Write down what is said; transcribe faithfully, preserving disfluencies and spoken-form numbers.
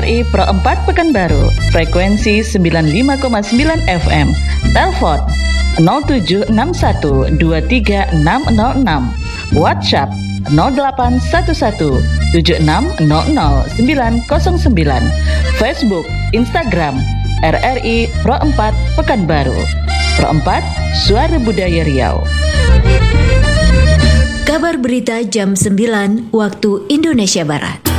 R I Pro empat Pekanbaru, frekuensi sembilan puluh lima koma sembilan F M. Telepon nol tujuh enam satu dua tiga enam nol enam. WhatsApp nol delapan satu satu tujuh enam nol nol sembilan nol sembilan. Facebook, Instagram R R I Pro empat Pekanbaru. Pro empat, Suara Budaya Riau. Kabar berita jam sembilan waktu Indonesia Barat.